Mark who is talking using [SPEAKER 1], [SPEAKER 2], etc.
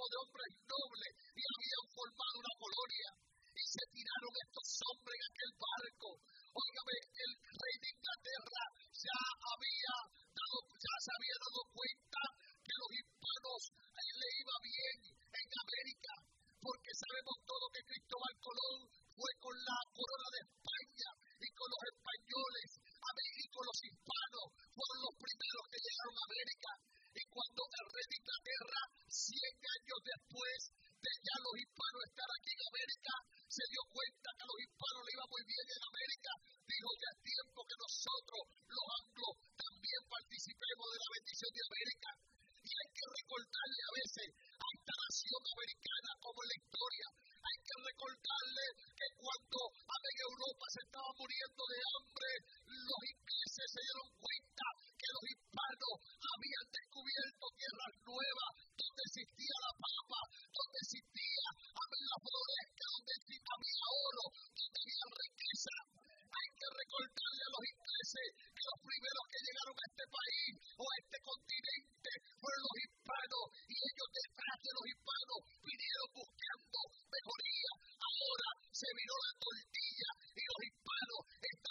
[SPEAKER 1] de hombres nobles y habían formado una colonia. Y se tiraron estos hombres en aquel barco. Óigame, el rey de Inglaterra ya se había dado cuenta que los hispanos le iba bien en América, porque sabemos todo que Cristóbal Colón fue con la corona de España y con los españoles a México. Los hispanos fueron los primeros que llegaron a América. Y cuando el rey de Inglaterra, 100 años después de ya los hispanos estar aquí en América, se dio cuenta que a los hispanos le iba muy bien en América, dijo: ya es tiempo que nosotros, los anglos, también participemos de la bendición de América. Y hay que recordarle a veces a esta nación americana, como en la historia, hay que recordarle que cuando en Europa se estaba muriendo de hambre, los ingleses se dieron cuenta que los hispanos habían descubierto tierras nuevas donde existía la